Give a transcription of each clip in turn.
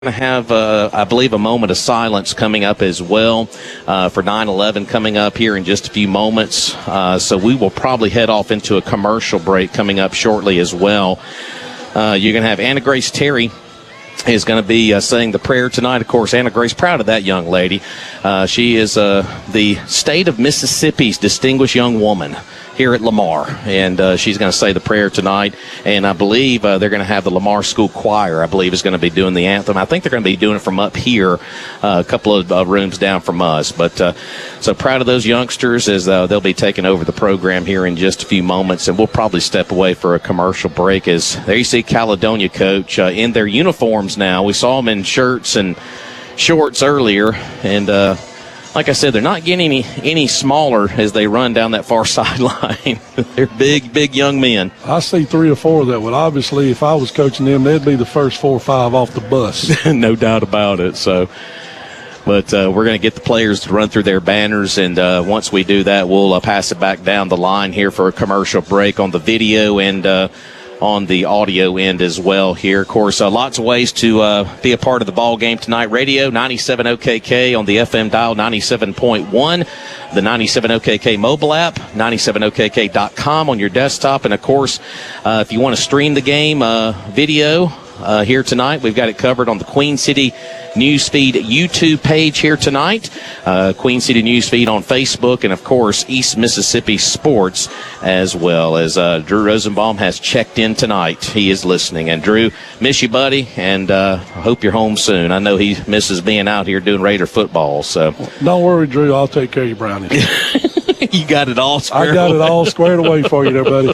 Going to have, I believe, a moment of silence coming up as well for 9/11 coming up here in just a few moments. So we will probably head off into a commercial break coming up shortly as well. You're going to have Anna Grace Terry is going to be saying the prayer tonight. Of course, Anna Grace, proud of that young lady. She is the state of Mississippi's distinguished young woman here at Lamar, and she's going to say the prayer tonight, and I believe they're going to have the Lamar School Choir, I believe, is going to be doing the anthem. I think they're going to be doing it from up here, a couple of rooms down from us, but so proud of those youngsters as they'll be taking over the program here in just a few moments, and we'll probably step away for a commercial break. As there you see Caledonia coach in their uniforms now. We saw them in shirts and shorts earlier, and like I said, they're not getting any smaller as they run down that far sideline. They're big young men. I see 3 or 4 that would obviously, if I was coaching them, they'd be the first 4 or 5 off the bus. No doubt about it. So, but we're going to get the players to run through their banners, and once we do that, we'll pass it back down the line here for a commercial break on the video and on the audio end as well here. Of course, lots of ways to be a part of the ball game tonight. Radio, 97 OKK on the FM dial, 97.1. The 97 OKK mobile app, 97okk.com on your desktop. And, of course, if you want to stream the game video here tonight, we've got it covered on the Queen City Newsfeed YouTube page here tonight, Queen City Newsfeed on Facebook, and, of course, East Mississippi Sports as well. As Drew Rosenbaum has checked in tonight. He is listening. And, Drew, miss you, buddy, and I hope you're home soon. I know he misses being out here doing Raider football. So don't worry, Drew. I'll take care of you, Brownie. You got it all squared away. I got it all squared away for you there, buddy.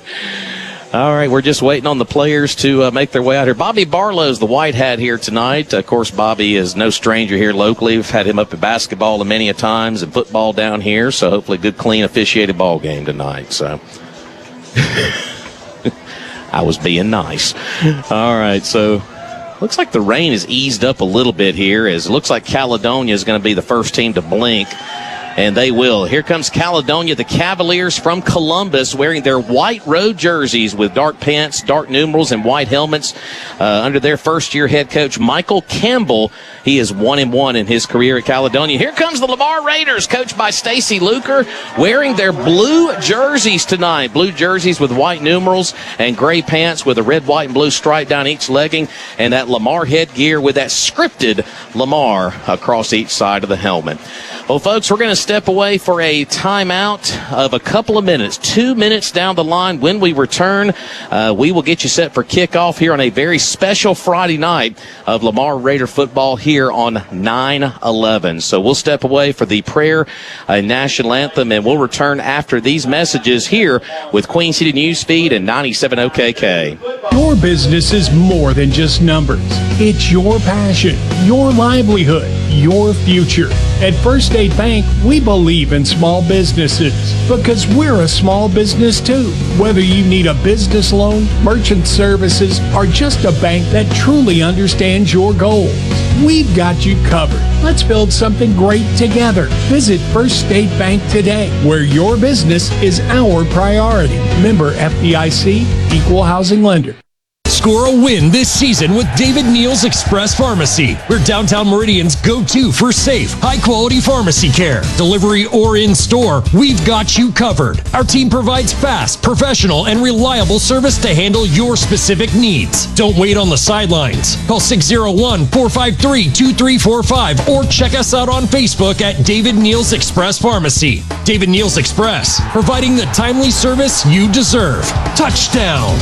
All right, we're just waiting on the players to make their way out here. Bobby Barlow's the white hat here tonight. Of course, Bobby is no stranger here locally. We've had him up at basketball many a times and football down here, so hopefully a good, clean, officiated ball game tonight. So I was being nice. All right, so looks like the rain has eased up a little bit here, as it looks like Caledonia is going to be the first team to blink. And they will. Here comes Caledonia, the Cavaliers from Columbus, wearing their white road jerseys with dark pants, dark numerals, and white helmets. Under their first-year head coach, Michael Campbell, he is 1-1 in his career at Caledonia. Here comes the Lamar Raiders, coached by Stacy Luker, wearing their blue jerseys tonight. Blue jerseys with white numerals and gray pants with a red, white, and blue stripe down each legging, and that Lamar headgear with that scripted Lamar across each side of the helmet. Well, folks, we're going to step away for a timeout of a couple of minutes, 2 minutes down the line. When we return, we will get you set for kickoff here on a very special Friday night of Lamar Raider football here on 9/11. So we'll step away for the prayer and national anthem, and we'll return after these messages here with Queen City Newsfeed and 97 OKK. Your business is more than just numbers. It's your passion, your livelihood, your future. At First State Bank, we believe in small businesses because we're a small business too. Whether you need a business loan, merchant services, or just a bank that truly understands your goals, we've got you covered. Let's build something great together. Visit First State Bank today, where your business is our priority. Member FDIC, Equal Housing Lender. Score a win this season with David Neal's Express Pharmacy. We're downtown Meridian's go-to for safe, high-quality pharmacy care. Delivery or in-store, we've got you covered. Our team provides fast, professional, and reliable service to handle your specific needs. Don't wait on the sidelines. Call 601-453-2345 or check us out on Facebook at David Neal's Express Pharmacy. David Neal's Express, providing the timely service you deserve. Touchdown!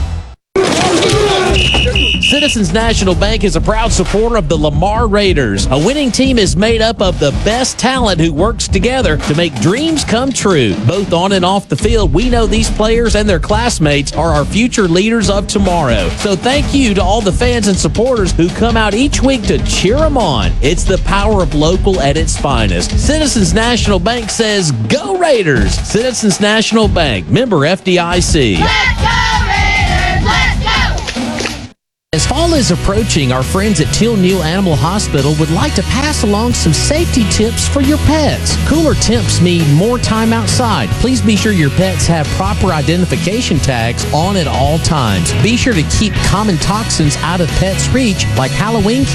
Citizens National Bank is a proud supporter of the Lamar Raiders. A winning team is made up of the best talent who works together to make dreams come true. Both on and off the field, we know these players and their classmates are our future leaders of tomorrow. So thank you to all the fans and supporters who come out each week to cheer them on. It's the power of local at its finest. Citizens National Bank says, go Raiders! Citizens National Bank, member FDIC. Let's go! As fall is approaching, our friends at Teal Neal Animal Hospital would like to pass along some safety tips for your pets. Cooler temps mean more time outside. Please be sure your pets have proper identification tags on at all times. Be sure to keep common toxins out of pets' reach, like Halloween